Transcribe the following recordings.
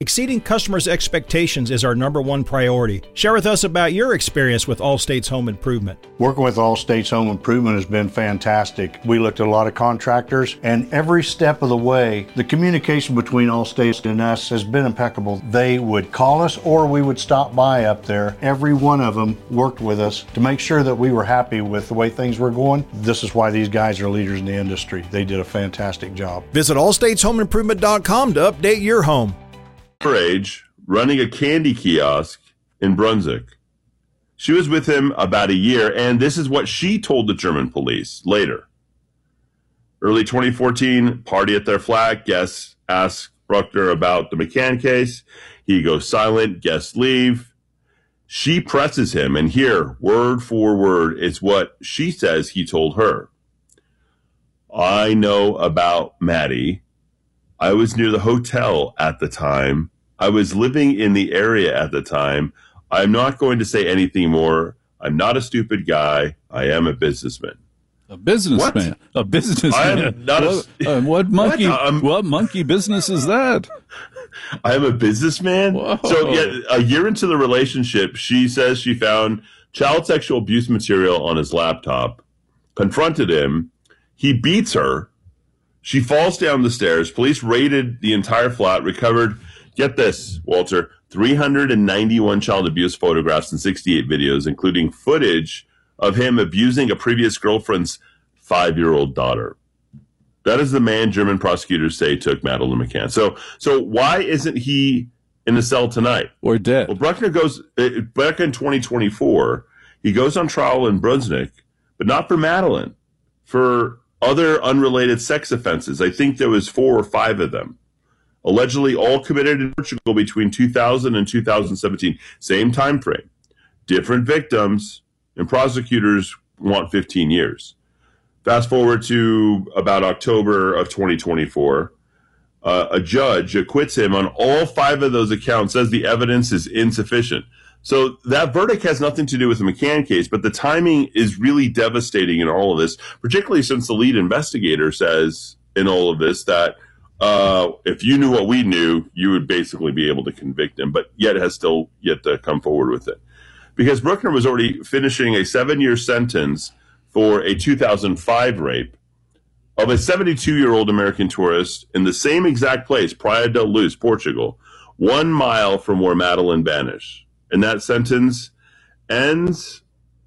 Exceeding customers' expectations is our number one priority. Share with us about your experience with Allstate's Home Improvement. Working with Allstate's Home Improvement has been fantastic. We looked at a lot of contractors, and every step of the way, the communication between Allstate and us has been impeccable. They would call us or we would stop by up there. Every one of them worked with us to make sure that we were happy with the way things were going. This is why these guys are leaders in the industry. They did a fantastic job. Visit allstateshomeimprovement.com to update your home. Age, running a candy kiosk in Brunswick. She was with him about a year, and this is what she told the German police later. Early 2014, party at their flat. Guests ask Bruckner about the McCann case. He goes silent. Guests leave. She presses him, and here, word for word, it's what she says he told her. I know about Maddie. I was near the hotel at the time. I was living in the area at the time. I'm not going to say anything more. I'm not a stupid guy. I am a businessman. A businessman? What? A businessman? I am not what monkey? What monkey business is that? I am a businessman? Whoa. So yeah, a year into the relationship, she says she found child sexual abuse material on his laptop, confronted him. He beats her. She falls down the stairs. Police raided the entire flat, recovered, get this, Walter, 391 child abuse photographs and 68 videos, including footage of him abusing a previous girlfriend's 5-year-old daughter. That is the man German prosecutors say took Madeleine McCann. So why isn't he in the cell tonight? Or dead? Well, Bruckner goes, back in 2024, he goes on trial in Brunswick, but not for Madeleine, for other unrelated sex offenses. I think there was 4 or 5 of them, allegedly all committed in Portugal between 2000 and 2017. Same time frame, different victims, and prosecutors want 15 years. Fast forward to about October of 2024. A judge acquits him on all 5 of those accounts, says the evidence is insufficient. So that verdict has nothing to do with the McCann case, but the timing is really devastating in all of this, particularly since the lead investigator says in all of this that if you knew what we knew, you would basically be able to convict him, but yet has still yet to come forward with it. Because Bruckner was already finishing a 7-year sentence for a 2005 rape of a 72-year-old American tourist in the same exact place, Praia da Luz, Portugal, 1 mile from where Madeleine vanished. And that sentence ends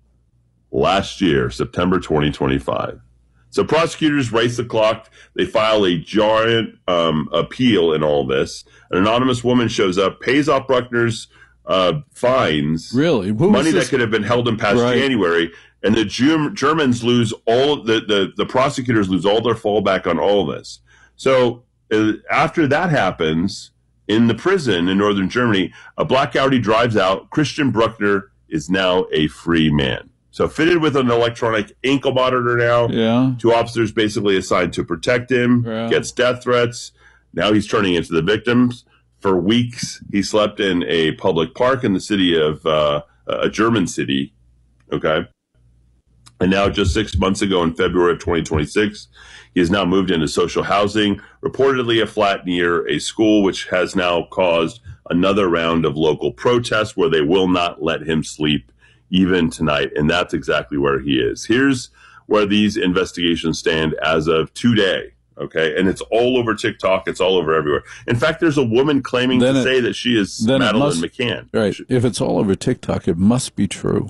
last year, September 2025. So prosecutors race the clock. They file a giant appeal in all this. An anonymous woman shows up, pays off Bruckner's fines. Really? Money that could have been held in past January. And the Germans lose all, the prosecutors lose all their fallback on all of this. So after that happens, in the prison in northern Germany, a black Audi drives out. Christian Bruckner is now a free man. So fitted with an electronic ankle monitor now. Yeah. 2 officers basically assigned to protect him, gets death threats. Now he's turning into the victims. For weeks, he slept in a public park in the city of a German city. Okay. And now just 6 months ago in February of 2026, he has now moved into social housing, reportedly a flat near a school, which has now caused another round of local protests where they will not let him sleep even tonight. And that's exactly where he is. Here's where these investigations stand as of today. Okay. And it's all over TikTok. It's all over everywhere. In fact, there's a woman claiming to say that she is Madeleine McCann. Right. If it's all over TikTok, it must be true.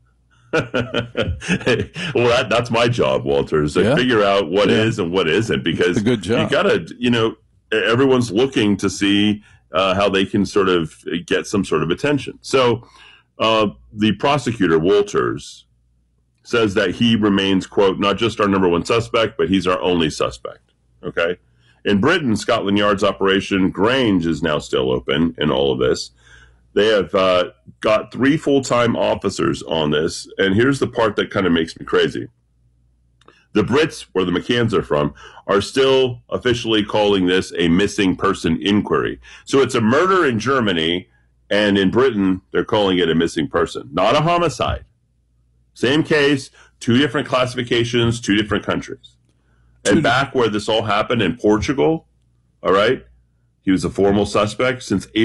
Well, that's my job, Walter, is to figure out what is and what isn't, because a good job. You gotta, everyone's looking to see how they can sort of get some sort of attention. So the prosecutor, Walters, says that he remains, quote, not just our number one suspect, but he's our only suspect. Okay. In Britain, Scotland Yard's Operation Grange is now still open in all of this. They have got 3 full-time officers on this, and here's the part that kind of makes me crazy. The Brits, where the McCanns are from, are still officially calling this a missing person inquiry. So it's a murder in Germany, and in Britain, they're calling it a missing person, not a homicide. Same case, 2 different classifications, 2 different countries. And back where this all happened in Portugal, all right, he was a formal suspect since April